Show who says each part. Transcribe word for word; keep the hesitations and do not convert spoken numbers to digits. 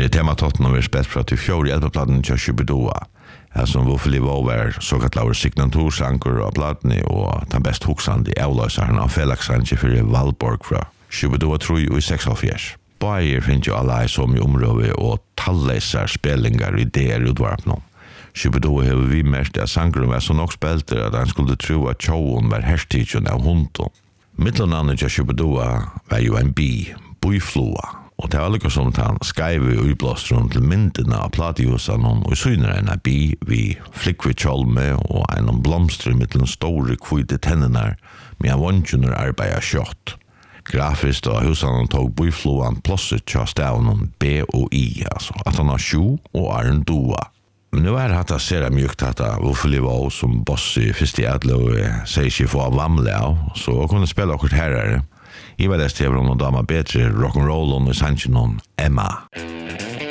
Speaker 1: tematotten har vi spett fra til fjord i elpeplaten til Shubidoa. Her som Wuffeli var såkalt laver signatursanker av platene og den best hoksande avløseren av Felix-sanker for Valborg fra Shubidoa tror jeg i seksoghalvfjerds. Bayer finner jo alle som i området og talleser spillinger og ideer utvarpene. Shubidoa har vi mest av sankeren var så nok spelter at han skulle tro at tjoen var herstidjen av hunden. Middelnavnet til Shubidoa var jo en bi, bøyfloa, og det var like som at han skrev i utblåsteren til myndene av platehusene og synere en av bi vi flikkvid kjolme og en blomster i midten store kvite tennene med en vondjunder arbeid kjøtt. Grafisk og husene tog bøyfloan plosset til stavnen B og I, altså at han har sju og er en doa. Men nu er det ser jeg mjukt at Wuffeli var som boss i første adlo sier ikke få vamle av, så jeg kunne spille akkurat herre. I var det stedet om noen damer bedre rock'n'roll og sannsyn om Emma.